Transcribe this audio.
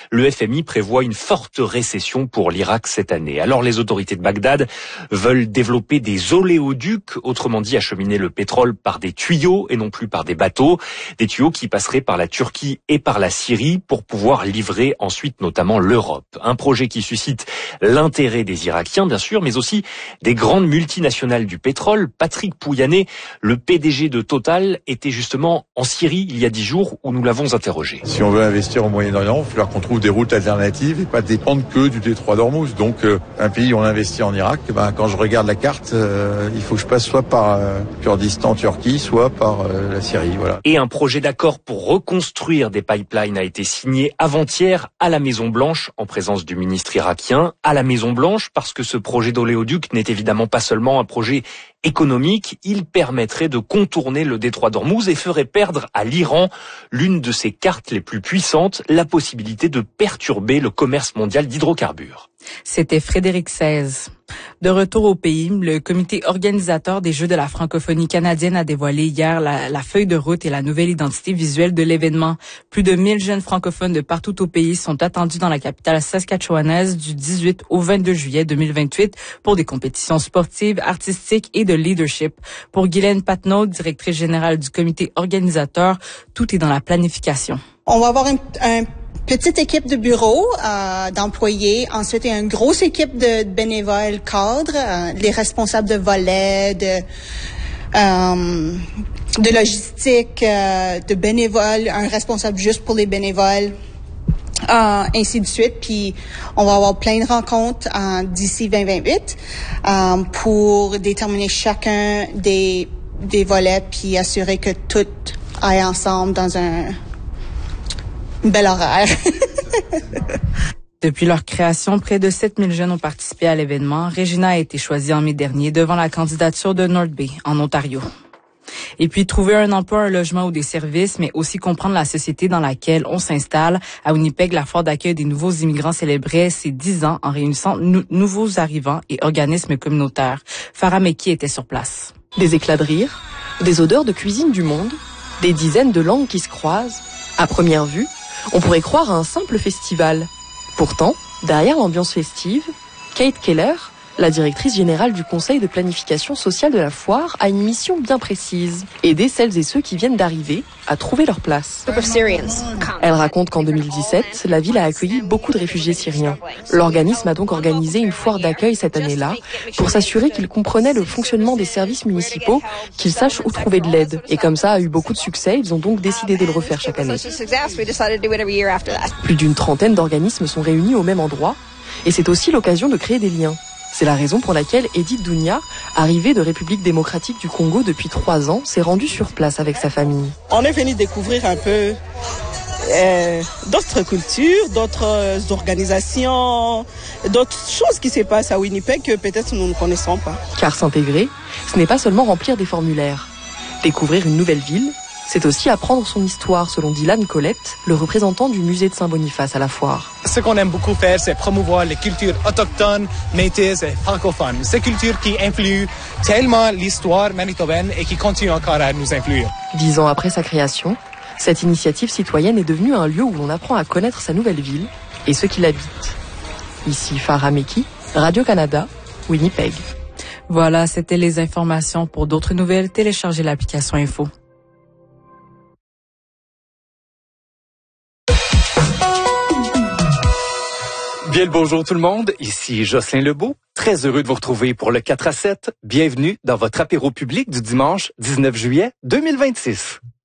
le FMI prévoit une forte récession pour l'Irak cette année. Alors les autorités de Bagdad veulent développer des oléoducs, autrement dit acheminer le pétrole par des tuyaux et non plus par des bateaux. Des tuyaux qui passeraient par la Turquie et par la Syrie pour pouvoir livrer ensuite notamment l'Europe. Un projet qui suscite l'intérêt des Irakiens bien sûr, mais aussi des grandes multinationales du pétrole. Patrick Pouyanné, le PDG de Total, était justement en Syrie il y a 10 jours où nous l'avons interrogé. Si on veut investir au Moyen-Orient, il va falloir qu'on trouve des routes alternatives et pas dépendre que du détroit d'Ormuz. Donc un pays où on investit en Irak, quand je regarde la carte, il faut que je passe soit par Kurdistan, Turquie, soit par la Syrie. Voilà. Et un projet d'accord pour reconstruire des pipelines a été signé avant-hier à la Maison-Blanche en présence du ministre irakien. À la Maison-Blanche parce que ce projet d'oléoduc n'est évidemment pas seulement un projet économique, il permettrait de contourner le détroit d'Ormuz et ferait perdre à l'Iran l'une de ses cartes les plus puissantes, la possibilité de perturber le commerce mondial d'hydrocarbures. C'était Frédéric XVI. De retour au pays, le comité organisateur des Jeux de la francophonie canadienne a dévoilé hier la feuille de route et la nouvelle identité visuelle de l'événement. Plus de 1000 jeunes francophones de partout au pays sont attendus dans la capitale saskatchewanaise du 18 au 22 juillet 2028 pour des compétitions sportives, artistiques et de leadership. Pour Guylaine Patnaud, directrice générale du comité organisateur, tout est dans la planification. On va avoir un petite équipe de bureau d'employés, ensuite une grosse équipe de bénévoles cadres, les responsables de volets, de logistique, de bénévoles, un responsable juste pour les bénévoles, ainsi de suite. Puis on va avoir plein de rencontres d'ici 2028 pour déterminer chacun des volets puis assurer que tout aille ensemble dans un bel horaire. Depuis leur création, près de 7000 jeunes ont participé à l'événement. Regina a été choisie en mai dernier devant la candidature de North Bay, en Ontario. Et puis, trouver un emploi, un logement ou des services, mais aussi comprendre la société dans laquelle on s'installe. À Winnipeg, la foire d'accueil des nouveaux immigrants célébrait ses 10 ans en réunissant nouveaux arrivants et organismes communautaires. Farah Meki était sur place. Des éclats de rire, des odeurs de cuisine du monde, des dizaines de langues qui se croisent. À première vue, on pourrait croire à un simple festival. Pourtant, derrière l'ambiance festive, Kate Keller, la directrice générale du Conseil de planification sociale de la foire, a une mission bien précise. Aider celles et ceux qui viennent d'arriver à trouver leur place. Elle raconte qu'en 2017, la ville a accueilli beaucoup de réfugiés syriens. L'organisme a donc organisé une foire d'accueil cette année-là pour s'assurer qu'ils comprenaient le fonctionnement des services municipaux, qu'ils sachent où trouver de l'aide. Et comme ça a eu beaucoup de succès, ils ont donc décidé de le refaire chaque année. Plus d'une trentaine d'organismes sont réunis au même endroit et c'est aussi l'occasion de créer des liens. C'est la raison pour laquelle Edith Dounia, arrivée de République démocratique du Congo depuis 3 ans, s'est rendue sur place avec sa famille. On est venu découvrir un peu d'autres cultures, d'autres organisations, d'autres choses qui se passent à Winnipeg que peut-être nous ne connaissons pas. Car s'intégrer, ce n'est pas seulement remplir des formulaires. Découvrir une nouvelle ville, c'est aussi apprendre son histoire, selon Dylan Colette, le représentant du musée de Saint-Boniface à la foire. Ce qu'on aime beaucoup faire, c'est promouvoir les cultures autochtones, métis et francophones. Ces cultures qui influent tellement l'histoire manitobaine et qui continuent encore à nous influer. 10 ans après sa création, cette initiative citoyenne est devenue un lieu où l'on apprend à connaître sa nouvelle ville et ceux qui l'habitent. Ici Farah Meki, Radio-Canada, Winnipeg. Voilà, c'était les informations. Pour d'autres nouvelles, téléchargez l'application Info. Bien le bonjour tout le monde, ici Jocelyn Lebeau, très heureux de vous retrouver pour le 4 à 7. Bienvenue dans votre apéro public du dimanche 19 juillet 2026.